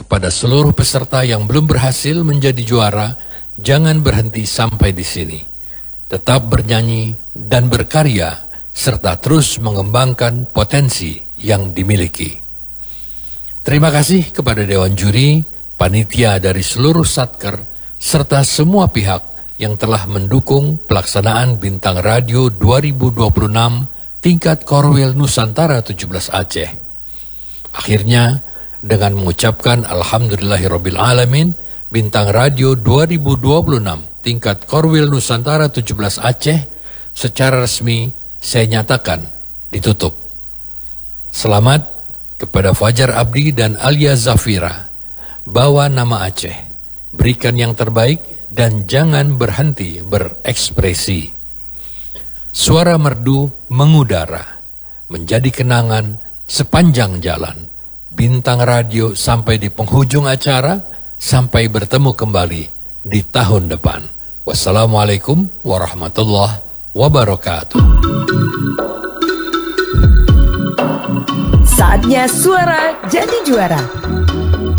kepada seluruh peserta yang belum berhasil menjadi juara, jangan berhenti sampai di sini. Tetap bernyanyi dan berkarya, serta terus mengembangkan potensi yang dimiliki. Terima kasih kepada Dewan Juri, panitia dari seluruh Satker, serta semua pihak yang telah mendukung pelaksanaan Bintang Radio 2026 tingkat Korwil Nusantara 17 Aceh. Akhirnya, dengan mengucapkan Alhamdulillahirrabbilalamin, Bintang Radio 2026 tingkat Korwil Nusantara 17 Aceh secara resmi saya nyatakan ditutup. Selamat kepada Fajar Abdi dan Alia Zafira. Bawa nama Aceh, berikan yang terbaik dan jangan berhenti berekspresi. Suara merdu mengudara, menjadi kenangan sepanjang jalan. Bintang Radio sampai di penghujung acara, sampai bertemu kembali di tahun depan. Wassalamualaikum warahmatullahi wabarakatuh. Saatnya suara jadi juara.